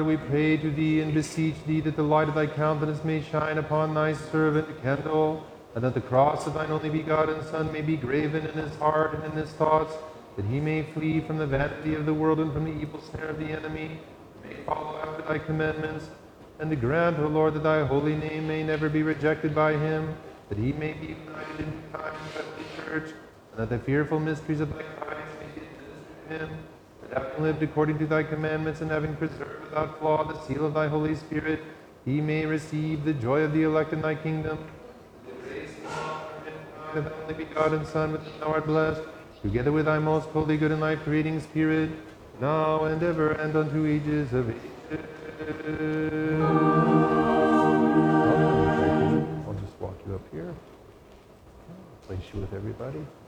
We pray to thee and beseech thee that the light of thy countenance may shine upon thy servant Kendall, and that the cross of thine only begotten Son may be graven in his heart and in his thoughts, that he may flee from the vanity of the world and from the evil snare of the enemy, and may follow after thy commandments, and to grant, O Lord, that thy holy name may never be rejected by him, that he may be united in time with the church, and that the fearful mysteries of thy kindness may be administered to him, that having lived according to thy commandments and having preserved without flaw the seal of thy Holy Spirit, he may receive the joy of the elect in thy kingdom, the grace and honor of thy only begotten Son, with whom thou art blessed, together with thy most holy, good, and life-creating Spirit, now and ever, and unto ages of ages. I'll just walk you up here. Place you with everybody.